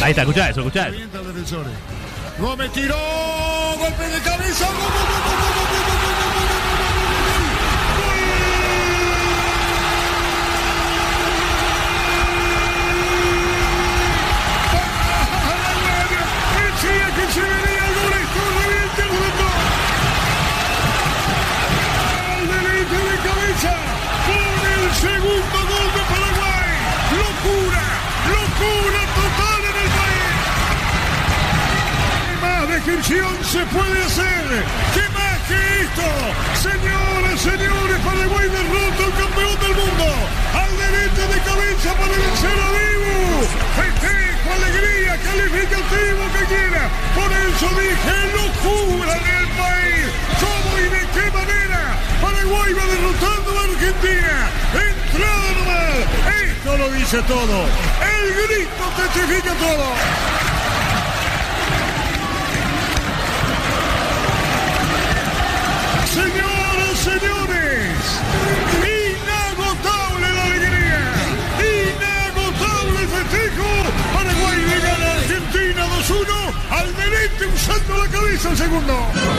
Ahí está, escuchá eso. Gómez tiró, golpe de cabeza, que se venía el gol, esto reviente el gol. Al derecho de cabeza, pone el segundo gol de Paraguay. Locura total en el país. ¿Qué más descripción se puede hacer? ¿Qué más que esto? Señores, Paraguay derrota al campeón del mundo. Al derecho de cabeza para vencer a Dibu. Festejo, alegría, calificativo que quiera. Por eso dije locura en el país. ¿Cómo y de qué manera? Paraguay va derrotando a Argentina. Entrada nomás. Esto lo dice todo. El grito testifica todo. Señores, inagotable la alegría, inagotable el festejo. Paraguay le gana a Argentina 2-1, Alderete usando la cabeza el segundo.